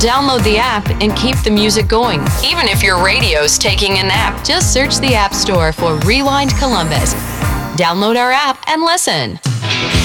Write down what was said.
Download the app and keep the music going, even if your radio's taking a nap. Just search the App Store for Rewind Columbus. Download our app and listen.